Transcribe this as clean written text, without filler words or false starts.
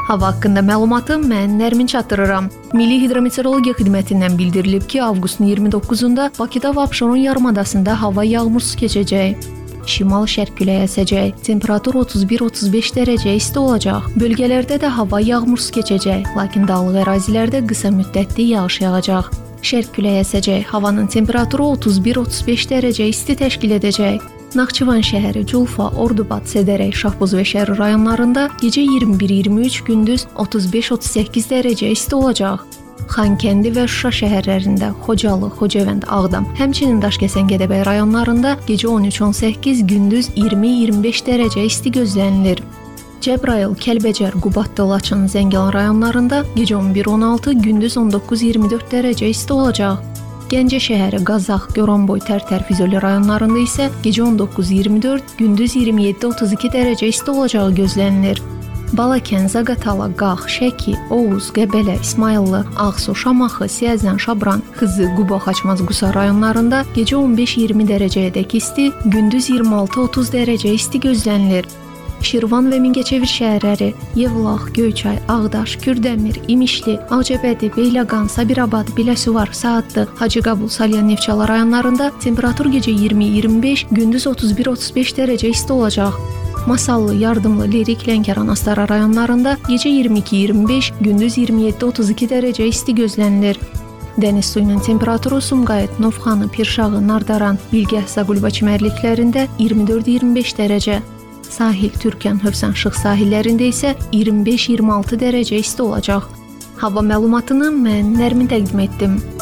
Hava haqqında məlumatı mən Nərmin çatdırıram. Milli Hidrometeorologiya Xidmətindən bildirilib ki, avqustun 29-da Bakıda və Abşeron yarımadasında hava yağmursuz keçəcək. Şimal-şərq küləyi əsəcək. Temperatur 31-35 dərəcə isti olacaq. Bölgələrdə də hava yağmursuz keçəcək, lakin dağlıq ərazilərdə qısa müddətli yağış yağacaq. Şərq küləyi əsəcək. Havanın temperaturu 31-35 dərəcə isti təşkil edəcək. Naxçıvan şəhəri, Culfa, Ordubad, Sədərək, Şahbuz və Şərri rayonlarında gecə 21-23, gündüz 35-38 dərəcə isti olacaq. Xankəndi və Şuşa şəhərlərində, Xocalı, Xocavənd, Ağdam, həmçinin Daşkəsən, Gədəbəy rayonlarında gecə 13-18, gündüz 20-25 dərəcə isti gözlənilir. Cəbrayıl, Kəlbəcər, Qubadlı, Laçın, Zəngilan rayonlarında gecə 11-16, gündüz 19-24 dərəcə isti olacaq. Gəncə şəhəri, Qazax, Goranboy, Tərtər, Füzuli rayonlarında isə gecə 19-24, gündüz 27-32 dərəcə isti olacağı gözlənilir. Balakən, Zaqatala, Qax, Şəki, Oğuz, Qəbələ, İsmayıllı, Ağsu, Şamaxı, Siyəzən, Şabran, Xızı, Quba, Xaçmaz, Qusar rayonlarında gecə 15-20 dərəcəyədək isti, gündüz 26-30 dərəcə isti gözlənilir. Şirvan və Mingəçevir şəhərləri, Yevlax, Göyçay, Ağdaş, Kürdəmir, İmişli, Ağcabədi, Beyləqan, Sabirabad, Biləsuvar, Saatlı, Hacıqabul, Salyan, Neftçala rayonlarında temperatur gecə 20-25, gündüz 31-35 dərəcə isti olacaq. Masallı, Yardımlı, Lerik, Lənkəran, Astara rayonlarında gecə 22-25, gündüz 27-32 dərəcə isti gözlənilir. Dəniz suyunun temperaturu Sumqayıt, Novxanı, Pirşağı, Nardaran, Bilgəh, Zaqulba çimərliklərində 24-25 dərəcə. Sahil, Türkən, Hövsan, Şıx sahillərində isə 25-26 dərəcə isti olacaq. Hava məlumatını mən Nərmin təqdim etdim.